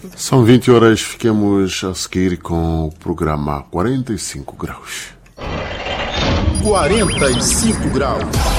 São 20 horas, fiquemos a seguir com o programa 45 Graus. 45 Graus.